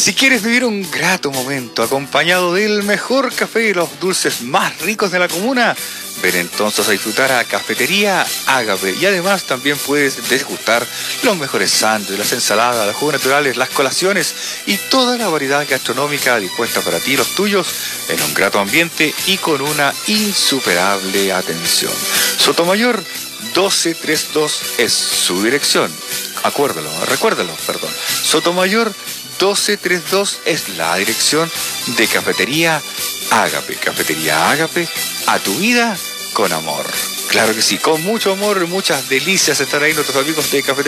Si quieres vivir un grato momento acompañado del mejor café y los dulces más ricos de la comuna, ven entonces a disfrutar a Cafetería Ágape. Y además también puedes degustar los mejores sándwiches, las ensaladas, los jugos naturales, las colaciones y toda la variedad gastronómica dispuesta para ti y los tuyos en un grato ambiente y con una insuperable atención. Sotomayor 1232 es su dirección. Recuérdalo. Sotomayor 1232 es la dirección de Cafetería Ágape. Cafetería Ágape, a tu vida con amor. Claro que sí, con mucho amor, muchas delicias estar ahí nuestros amigos de Cafetería